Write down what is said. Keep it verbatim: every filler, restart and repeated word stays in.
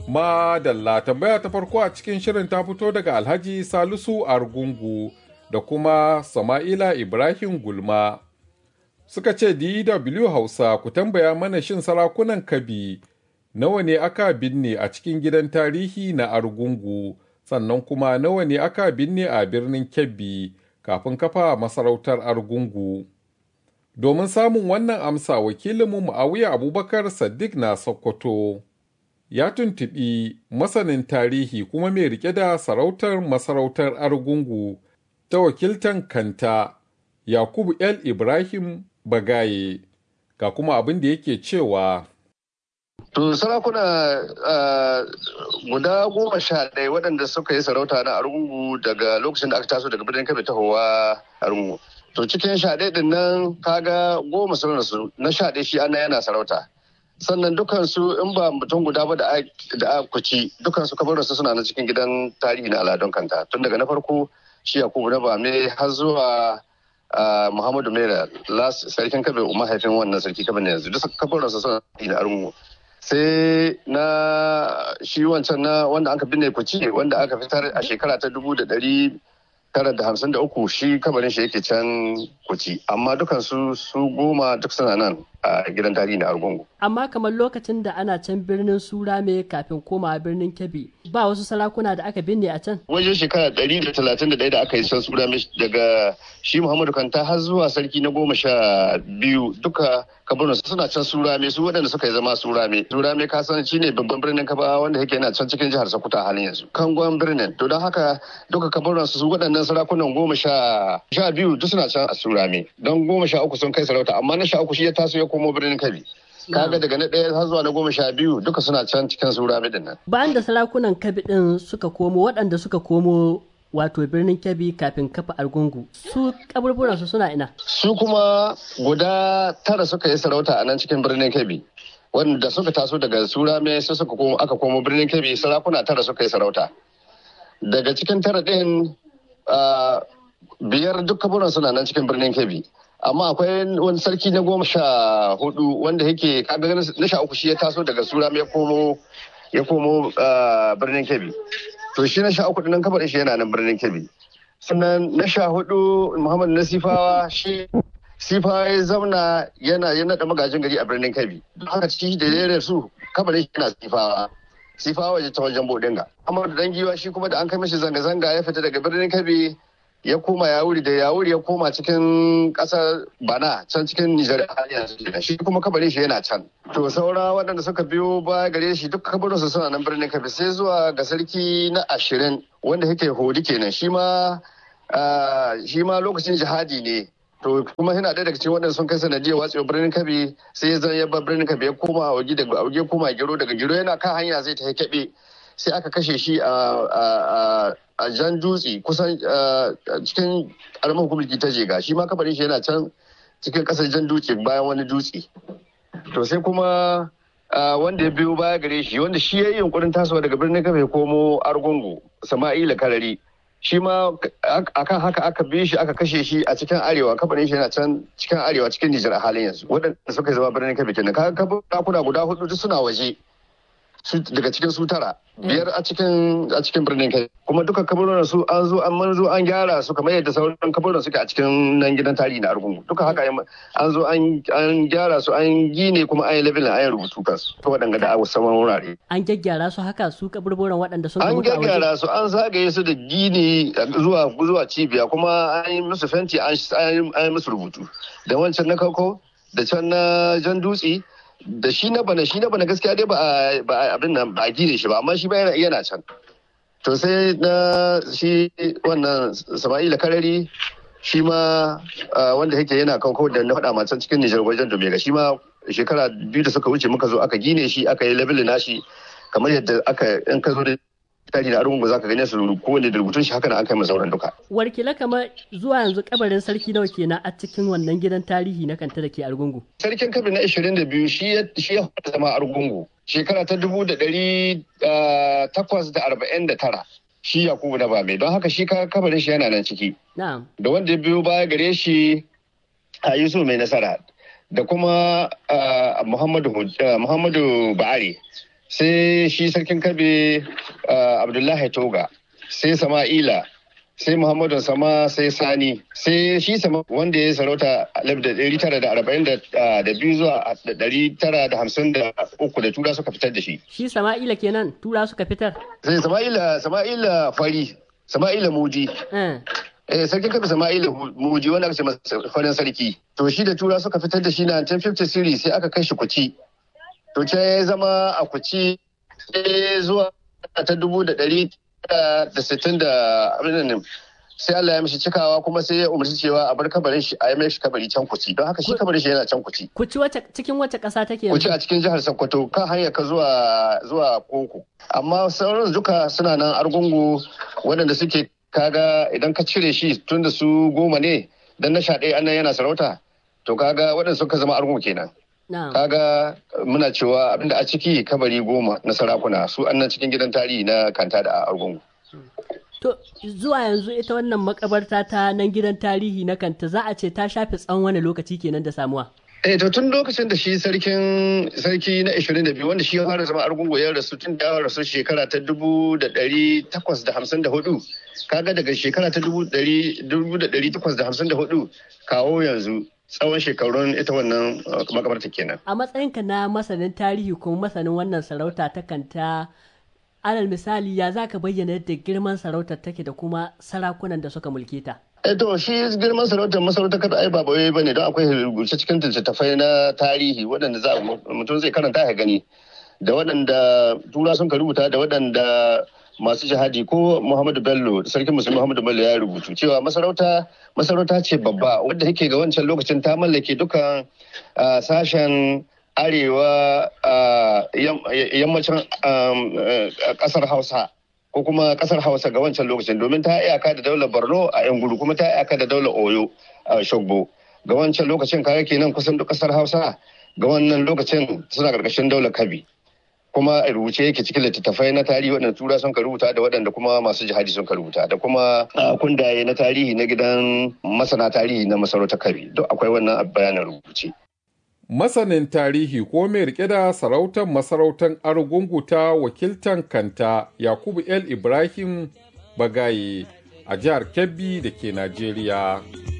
Madalla tambaya ta farko a cikin shirin ta fito daga Alhaji Salisu Argungu da kuma Sama'ila Ibrahim Gulma. Suka ce D W Hausa ku tambaya mana shin sarakunan Kabi nawa ne aka binne a cikin gidan tarihi na Argungu, sannan kuma nawa ne aka binne a birnin Kebbi kafin kafa masarautar Argungu. Domin samun wannan amsa wakilinmu Muawiya Abubakar Saddiq na Sokoto ya tuntuɓi masanin tarihi kuma mai rike da sarautar masarautar Argungu ta wakiltan Kanta Yakubu El Ibrahim Bagaye ga kuma abin da yake cewa. To sarakuna uh, guda goma sha ɗaya waɗanda suka yi sarauta na Argungu daga lokacin da aka taso daga birnin Kebbi tahowa Argungu. To cikin sha ɗaya ɗin nan kaga goma sun rasu, na sha ɗaya shi ana yana sarauta. Sannan dukansu in ba mutum guda ba da a kuci dukansu kabarinsu suna na cikin gidan tarihi na aladun Kanta. Tun daga na farko shi Yakubu na Bame har zuwa uh, Muhammadu Mera sarkin Kebbi mahaifin wannan sarki Kebbi ne yanzu duk kabarinsu suna na Argungu. Sai na shi wancan na wanda aka binne kuci wanda aka fitar a shekara ta dubu da ɗari tara da hamsin da uku shi kamarin shi yake can kuci amma dukansu su goma duk suna nan a gidan tarihi na Argungu. Amma kamar lokacin da ana can birnin Surame kafin koma birnin Kebbi ba wasu sarakuna da aka binne a can? Wajen shekara ɗari da talatin da ɗaya da aka yi can Surame daga shi Muhammadu Kanta har zuwa sarki na goma sha biyu duka kabarinsu suna can Surame su waɗanda suka yi zama Surame. Surame ka san shi ne babban birnin Kaba wanda yake yana can cikin jihar Sokoto a halin yanzu. Kangon birnin to don haka duka kabarinsu su waɗannan sarakunan goma sha sha biyu duk suna can a Surame don goma sha uku sun kai sarauta amma na sha uku shi ya taso ya komo birnin Kebbi. Kaga daga na ɗaya har zuwa na goma sha biyu duka suna can cikin Surame din nan. Bayan da sarakunan Kebbi din suka komo waɗanda suka komo wato birnin Kebbi kafin kafa Argungu su kaburburan su suna ina? Su kuma guda tara suka yi sarauta a nan cikin birnin Kebbi. Wanda suka taso daga Surame sai suka komo aka komo birnin Kebbi sarakuna tara suka yi sarauta. Daga cikin tara din biyar duk kaburan suna nan cikin birnin Kebbi. Amma akwai wani sarki na goma sha hudu wanda yake kaga na sha uku shi ya taso daga Surame ya komo ya komo birnin Kebbi. To shi na sha uku nan kabarin shi yana nan birnin Kebbi. Sannan na sha hudu Muhammadu na Sifawa shi Sifawa ya zauna yana ya naɗa magajin gari a birnin Kebbi. Don haka shi da ya su kabarin shi yana Sifawa. Sifawa waje ta wajen Bodinga. Amma da Dangiwa shi kuma da an kai mishi zanga-zanga ya fita daga birnin Kebbi ya koma yawuri da yawuri ya koma cikin kasar Bana can cikin Nijar yanzu shi kuma kabarin shi yana can. To saura waɗanda suka biyo baya gare shi duk kabarinsu suna nan birnin Kebbi sai zuwa ga sarki na ashirin wanda yake Hodi kenan shi ma shi ma lokacin jihadi ne. To kuma yana ɗaya daga cikin waɗanda sun kai sanadiyar watsewa birnin Kebbi sai zan ya bar birnin Kebbi ya koma Augi daga Augi koma Gero daga Gero yana kan hanya zai ta Kebbi sai aka kashe shi a a Jan Dutse kusan cikin ƙaramin hukumar ta Jega shi ma kabarin shi yana can cikin ƙasar Jan Dutse bayan wani dutse. To sai kuma wanda ya biyo baya gare shi wanda shi ya yi yunkurin tasowa daga birnin Kebbi komo Argungu Sama'ila Karari shi ma akan haka aka bi shi aka kashe shi a cikin arewa kabarin shi yana can cikin arewa cikin Nijar a halin yanzu waɗanda suka zama birnin Kebbi kenan kaga kabura guda hudu duk suna waje daga cikin su tara biyar a cikin a cikin birnin Kebbi kuma duka kaburin su an zo an manzo an gyara su kamar yadda sauran kaburin suke a cikin nan gidan tarihi na Argungu duka haka an zo an an gyara su an gine kuma an yi level an yi rubutu kansu to waɗanda da a saman wurare an gyaggyara su haka su kaburburan waɗanda sun an gyaggyara su an zagaye su da gini zuwa zuwa cibiya kuma an yi musu fenti an yi musu rubutu da wancan na Kauko da can na Jan Dutse da shi na bana shi na bana gaskiya dai ba ba abin nan ba gine shi ba amma shi ba yana yana can to sai na shi wannan Sama'ila Karari shi ma wanda yake yana kaukau da na faɗa can cikin Nijar wajen Domega shi ma shekara biyu da suka wuce muka zo aka gine shi aka yi level nashi kamar yadda aka in ka zo da tarihi na Argungu zaka gane su kowane da rubutun shi haka na an kai sauran duka. Warkila kamar zuwa yanzu kabarin sarki nawa kenan a cikin wannan gidan tarihi na Kanta da ke Argungu. Sarkin Kebbi na ashirin da biyu shi ya shi ya zama Argungu shekara ta dubu da ɗari takwas da arba'in da tara shi Yakubu na Bame don haka shi kabarin shi yana nan ciki. Na'am. Da wanda ya biyo baya gare shi a Yusuf mai nasara da kuma Muhammadu Muhammadu Ba'ari sai shi sarkin Kabe Abdullahi Toga, sai Sama'ila, sai Muhammadu Sama, sai Sani, sai shi Sama wanda ya sarauta alif da ɗari tara da arba'in da biyu zuwa ɗari tara da hamsin da uku da tura suka fitar da shi. Shi Sama'ila kenan tura suka fitar? Sai Sama'ila, Sama'ila Fari, Sama'ila Muji. Eh, sarkin Kabe Sama'ila Muji wanda aka ce masa farin sarki. To shi da tura suka fitar da shi na nineteen fifty series sai aka kai shi Kuci. To ce ya zama a Kuci sai zuwa ta dubu da ɗari da sittin da abin sai Allah ya mishi cikawa kuma sai ya umarci cewa a bar kabarin shi a yi mishi kabari can Kuci. Don haka shi kabarin shi yana can Kuci. Kuci wace cikin wace ƙasa take yanzu? Kuci a cikin jihar Sokoto kan hanyar ka zuwa zuwa Koko. Amma sauran duka suna nan Argungu waɗanda suke kaga idan ka cire shi tun da su goma ne dan na sha ɗaya annan yana sarauta to kaga waɗanda suka zama Argungu kenan. Kaga muna cewa abinda a ciki kabari goma na sarakuna su annan cikin gidan tarihi na Kanta da Argungu. To zuwa yanzu ita wannan makabarta ta nan gidan tarihi na Kanta za a ce ta shafe tsawon wani lokaci kenan da samuwa? Eh to tun lokacin da shi sarkin sarki na ashirin da biyu wanda shi ya fara zama Argungu ya rasu tun da ya rasu shekara ta dubu da ɗari takwas da hamsin da hudu kaga daga shekara ta dubu da ɗari takwas da hamsin da hudu kawo yanzu tsawon shekarun ita wannan makabarta kenan. A matsayinka na masanin tarihi kuma masanin wannan sarauta ta Kanta, alal misali ya za ka bayyana yadda girman sarautar take da kuma sarakunan da suka mulke ta? Eh to shi girman sarautar masarautar kada ai ba bawai bane don akwai rubuce cikin littattafai na tarihi waɗanda za mutum zai karanta ya gani da waɗanda tura sun ka rubuta da waɗanda masu jihadi ko Muhammadu Bello sarkin musulmi Muhammadu Bello ya rubutu cewa masarauta masarauta ce babba wadda yake ga wancan lokacin ta mallake dukan sashen arewa yammacin kasar Hausa ko kuma kasar Hausa ga wancan lokacin domin ta iyaka da daular Borno a Yanguru kuma ta iyaka da daular Oyo a Shogbo ga wancan lokacin kaga kenan kusan duk kasar Hausa ga wannan lokacin suna karkashin daular Kabi. Kuma a rubuce yake cikin littattafai na tarihi waɗanda tura sun ka rubuta da waɗanda kuma masu jihadi sun ka rubuta da kuma kundaye na tarihi na gidan masana tarihi na masarautar Kabi duk akwai wannan bayanin rubuce. Masanin tarihi ko mai rike da sarautar masarautar Argungu ta wakiltan Kanta Yakubu El Ibrahim Bagaye a jihar Kebbi da ke Najeriya.